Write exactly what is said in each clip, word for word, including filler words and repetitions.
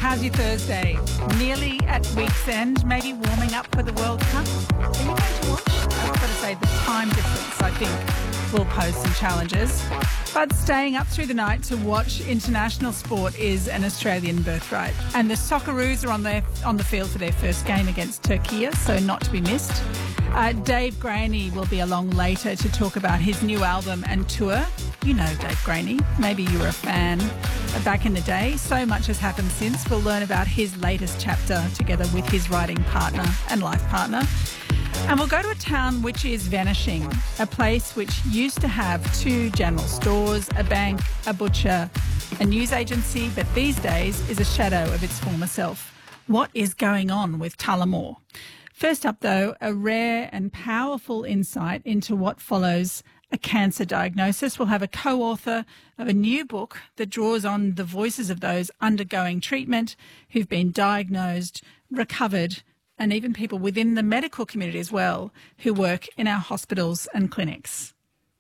how's your Thursday? Nearly at week's end, maybe warming up for the World Cup? Are you going to watch? I've got to say the time difference, I think, will pose some challenges. But staying up through the night to watch international sport is an Australian birthright. And the Socceroos are on, their, on the field for their first game against Turkey, so not to be missed. Uh, Dave Graney will be along later to talk about his new album and tour. You know Dave Graney. Maybe you were a fan back in the day. So much has happened since. We'll learn about his latest chapter together with his writing partner and life partner. And we'll go to a town which is vanishing, a place which used to have two general stores, a bank, a butcher, a news agency, but these days is a shadow of its former self. What is going on with Tullamore? First up, though, a rare and powerful insight into what follows a cancer diagnosis. We'll have a co-author of a new book that draws on the voices of those undergoing treatment who've been diagnosed, recovered, and even people within the medical community as well who work in our hospitals and clinics.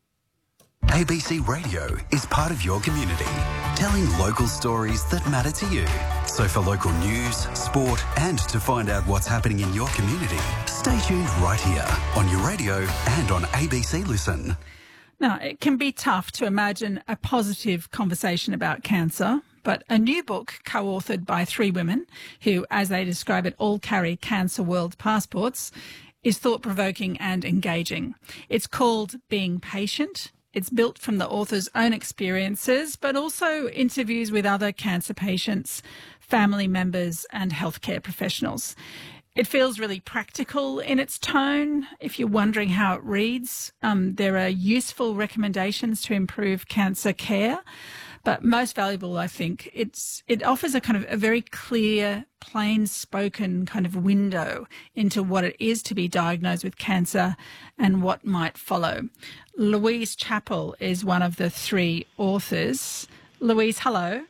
A B C Radio is part of your community, telling local stories that matter to you. So for local news, sport, and to find out what's happening in your community, stay tuned right here on your radio and on A B C Listen. Now, it can be tough to imagine a positive conversation about cancer, but a new book co-authored by three women who, as they describe it, all carry Cancer World passports, is thought-provoking and engaging. It's called Being Patient. It's built from the author's own experiences, but also interviews with other cancer patients, family members and healthcare professionals. It feels really practical in its tone. If you're wondering how it reads, um, there are useful recommendations to improve cancer care. But most valuable, I think, it's it offers a kind of a very clear, plain-spoken kind of window into what it is to be diagnosed with cancer and what might follow. Louise Chappell is one of the three authors. Louise, hello.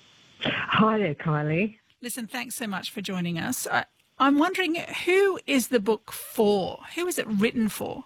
Hi there, Kylie. Listen, thanks so much for joining us. I, I'm wondering, who is the book for? Who is it written for?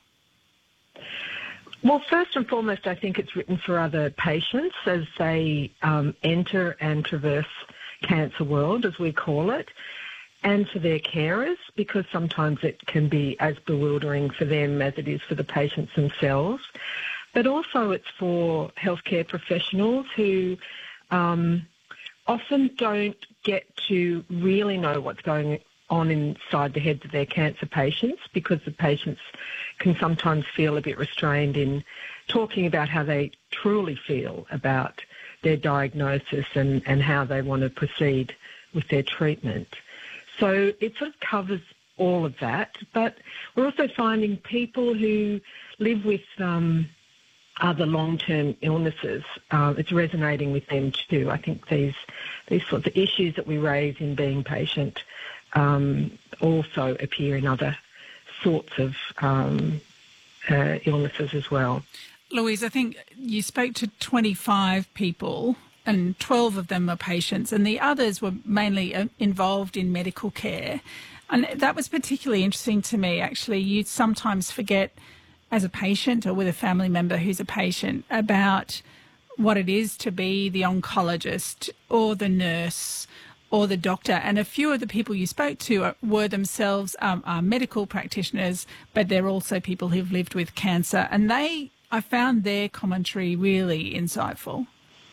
Well, first and foremost, I think it's written for other patients as they um, enter and traverse Cancer World, as we call it, and for their carers, because sometimes it can be as bewildering for them as it is for the patients themselves. But also it's for healthcare professionals who um, often don't get to really know what's going on inside the heads of their cancer patients, because the patients can sometimes feel a bit restrained in talking about how they truly feel about their diagnosis and, and how they want to proceed with their treatment. So it sort of covers all of that, but we're also finding people who live with um, other long-term illnesses. Uh, it's resonating with them too. I think these these sorts of issues that we raise in Being Patient um, also appear in other sorts of um, uh, illnesses as well. Louise, I think you spoke to twenty-five people and twelve of them are patients, and the others were mainly involved in medical care. And that was particularly interesting to me, actually. You sometimes forget, as a patient or with a family member who's a patient, about what it is to be the oncologist or the nurse or the doctor. And a few of the people you spoke to are, were themselves um, are medical practitioners, but they're also people who've lived with cancer. And they, I found their commentary really insightful.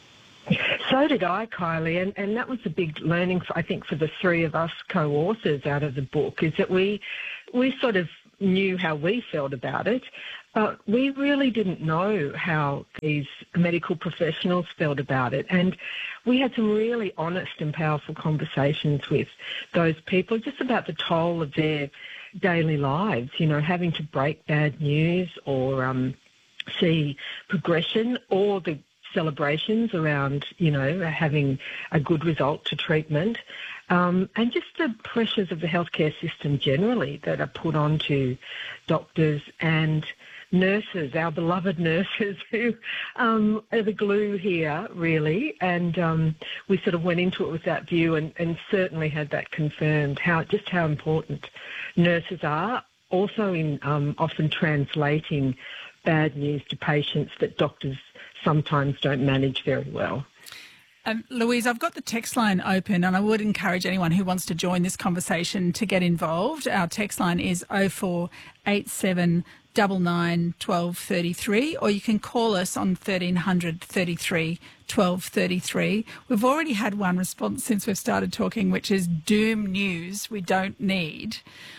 So did I, Kylie, and, and that was a big learning, for, I think, for the three of us co-authors out of the book, is that we we sort of knew how we felt about it, but we really didn't know how these medical professionals felt about it. And we had some really honest and powerful conversations with those people just about the toll of their daily lives, you know, having to break bad news or um, see progression, or the celebrations around, you know, having a good result to treatment, um, and just the pressures of the healthcare system generally that are put onto doctors and nurses, our beloved nurses, who um, are the glue here, really. And um, we sort of went into it with that view, and, and certainly had that confirmed, how just how important nurses are, also in um, often translating bad news to patients that doctors sometimes don't manage very well. Um, Louise, I've got the text line open, and I would encourage anyone who wants to join this conversation to get involved. Our text line is oh four eight seven nine nine one two three three, or you can call us on thirteen hundred thirty-three twelve thirty-three. We've already had one response since we've started talking, which is doom news we don't need.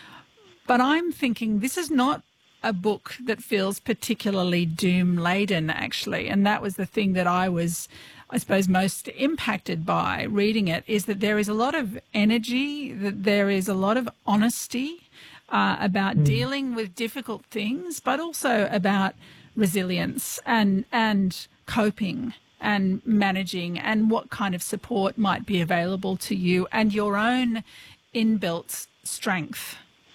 But I'm thinking this is not a book that feels particularly doom-laden, actually, and that was the thing that I was, I suppose, most impacted by reading it, is that there is a lot of energy, that there is a lot of honesty uh, about mm. dealing with difficult things, but also about resilience and and coping and managing and what kind of support might be available to you and your own inbuilt strength.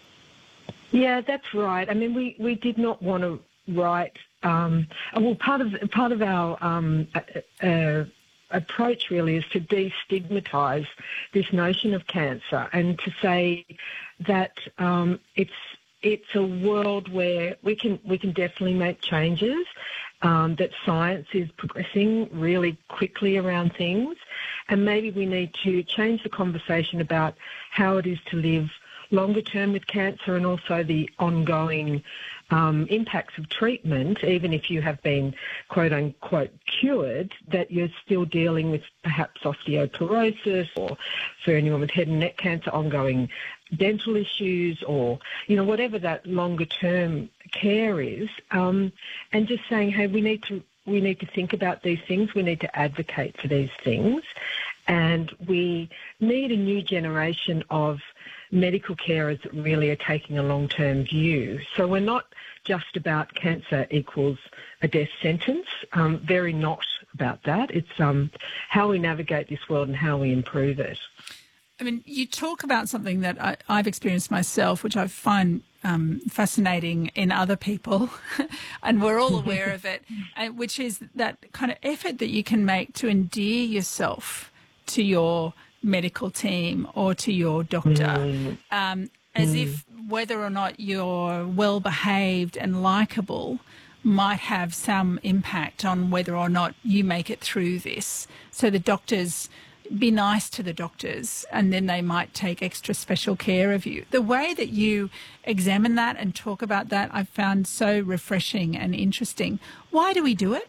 Yeah, that's right. I mean, we, we did not want to write. Um, well, part of part of our um, uh, uh, approach really is to destigmatise this notion of cancer and to say that um, it's it's a world where we can we can definitely make changes. Um, that science is progressing really quickly around things, and maybe we need to change the conversation about how it is to live longer term with cancer and also the ongoing um, impacts of treatment, even if you have been quote unquote cured, that you're still dealing with perhaps osteoporosis, or for anyone with head and neck cancer, ongoing dental issues, or, you know, whatever that longer term care is, um, and just saying, hey, we need to we need to think about these things, we need to advocate for these things, and we need a new generation of medical carers that really are taking a long-term view. So we're not just about cancer equals a death sentence, um, very not about that. It's um, how we navigate this world and how we improve it. I mean, you talk about something that I, I've experienced myself, which I find um, fascinating in other people, and we're all aware of it, uh, which is that kind of effort that you can make to endear yourself to your medical team or to your doctor, mm. um, as mm. if whether or not you're well behaved and likable might have some impact on whether or not you make it through this. So the doctors, be nice to the doctors, and then they might take extra special care of you. The way that you examine that and talk about that, I've found so refreshing and interesting. Why do we do it?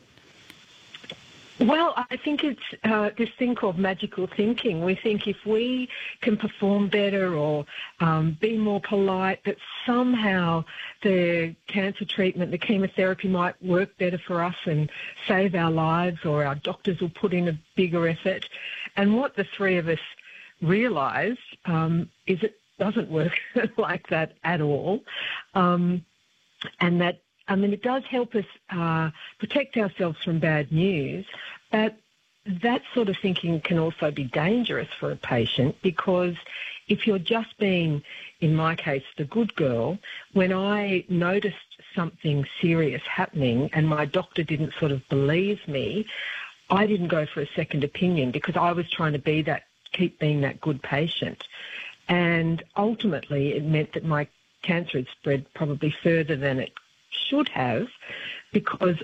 Well, I think it's uh, this thing called magical thinking. We think if we can perform better or um, be more polite, that somehow the cancer treatment, the chemotherapy might work better for us and save our lives, or our doctors will put in a bigger effort. And what the three of us realise um, is it doesn't work like that at all, um, and that I mean, it does help us uh, protect ourselves from bad news, but that sort of thinking can also be dangerous for a patient, because if you're just being, in my case, the good girl, when I noticed something serious happening and my doctor didn't sort of believe me, I didn't go for a second opinion because I was trying to be that, keep being that good patient. And ultimately it meant that my cancer had spread probably further than it should have, because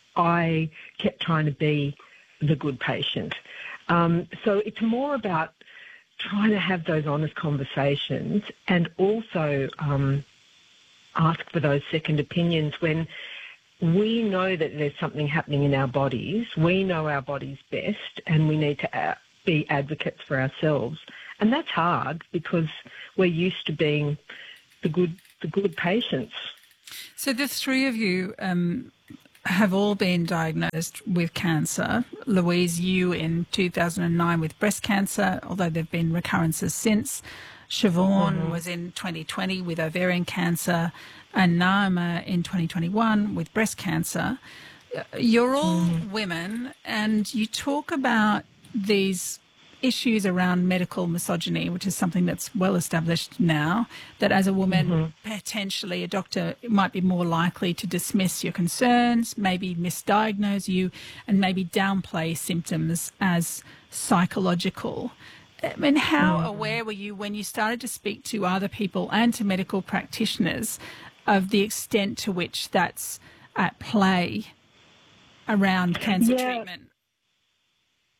I kept trying to be the good patient. Um, so it's more about trying to have those honest conversations and also um, ask for those second opinions when we know that there's something happening in our bodies. We know our bodies best, and we need to uh, be advocates for ourselves. And that's hard because we're used to being the good, the good patients. So the three of you um, have all been diagnosed with cancer. Louise, you in two thousand nine with breast cancer, although there have been recurrences since. Siobhan mm-hmm. was in twenty twenty with ovarian cancer, and Naima in twenty twenty-one with breast cancer. You're all mm. women, and you talk about these issues around medical misogyny, which is something that's well established now, that as a woman, mm-hmm. potentially a doctor might be more likely to dismiss your concerns, maybe misdiagnose you, and maybe downplay symptoms as psychological. I mean, how mm. aware were you when you started to speak to other people and to medical practitioners of the extent to which that's at play around cancer yeah. treatment?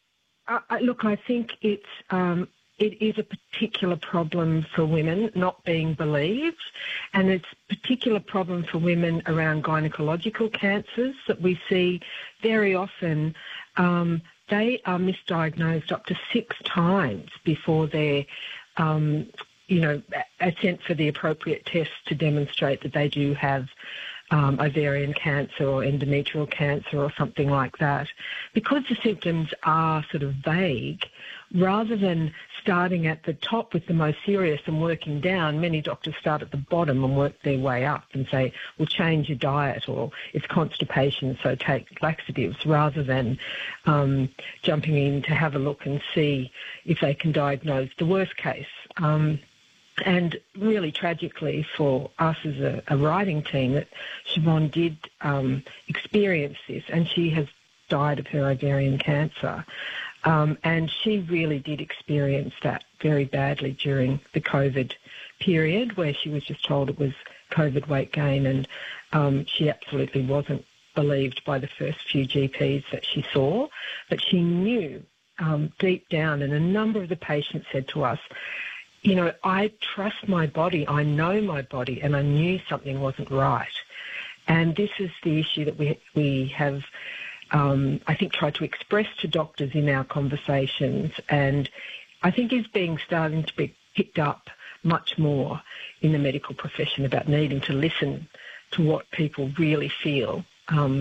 I, I, look, I think it's um, it is a particular problem for women not being believed, and it's a particular problem for women around gynecological cancers that we see very often. Um, they are misdiagnosed up to six times before they're, um, you know, sent for the appropriate tests to demonstrate that they do have Um, ovarian cancer or endometrial cancer or something like that. Because the symptoms are sort of vague, rather than starting at the top with the most serious and working down, many doctors start at the bottom and work their way up and say, well, change your diet, or it's constipation, so take laxatives, rather than um, jumping in to have a look and see if they can diagnose the worst case. Um, And really tragically for us as a, a writing team, that Siobhan did um, experience this, and she has died of her ovarian cancer. Um, and she really did experience that very badly during the COVID period, where she was just told it was COVID weight gain, and um, she absolutely wasn't believed by the first few G Ps that she saw. But she knew um, deep down, and a number of the patients said to us, you know, I trust my body, I know my body, and I knew something wasn't right. And this is the issue that we we have, um, I think, tried to express to doctors in our conversations, and I think is being starting to be picked up much more in the medical profession, about needing to listen to what people really feel um,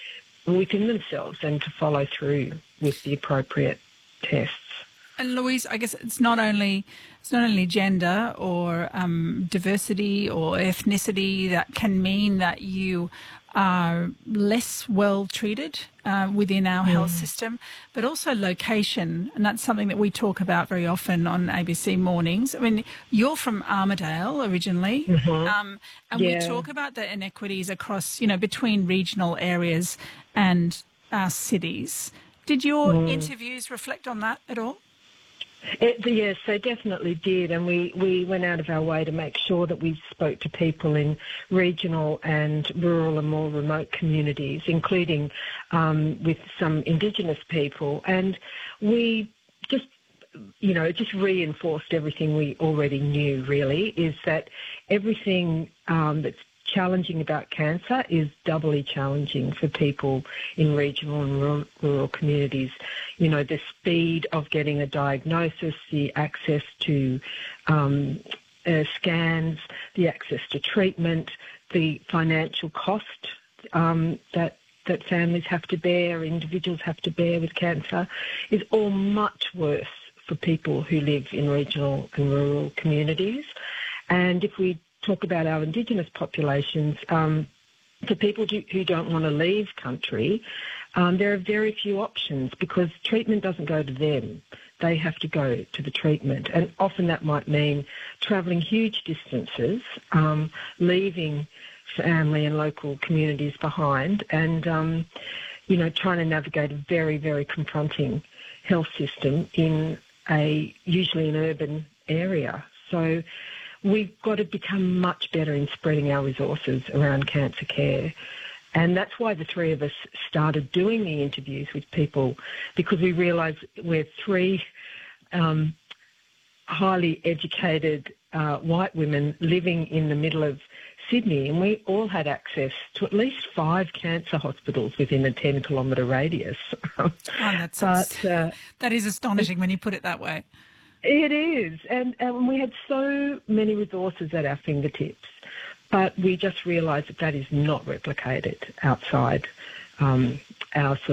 within themselves and to follow through with the appropriate tests. And Louise, I guess it's not only it's not only gender or um, diversity or ethnicity that can mean that you are less well treated uh, within our mm. health system, but also location, and that's something that we talk about very often on A B C Mornings. I mean, you're from Armidale originally, mm-hmm. um, and yeah. we talk about the inequities across, you know, between regional areas and our cities. Did your mm. interviews reflect on that at all? It, yes, they definitely did, and we, we went out of our way to make sure that we spoke to people in regional and rural and more remote communities, including um, with some Indigenous people, and we just, you know, just reinforced everything we already knew, really, is that everything um, that's challenging about cancer is doubly challenging for people in regional and rural, rural communities. You know, the speed of getting a diagnosis, the access to um, uh, scans, the access to treatment, the financial cost um, that that families have to bear, individuals have to bear with cancer, is all much worse for people who live in regional and rural communities. And if we talk about our Indigenous populations, um, for people do, who don't want to leave country, um, there are very few options because treatment doesn't go to them. They have to go to the treatment. And often that might mean travelling huge distances, um, leaving family and local communities behind, and, um, you know, trying to navigate a very, very confronting health system in a usually an urban area. So we've got to become much better in spreading our resources around cancer care. And that's why the three of us started doing the interviews with people, because we realised we're three um, highly educated uh, white women living in the middle of Sydney, and we all had access to at least five cancer hospitals within a ten kilometre radius. Oh, that's but, uh, that is astonishing when you put it that way. It is, and, and we had so many resources at our fingertips, but we just realised that that is not replicated outside um, our sort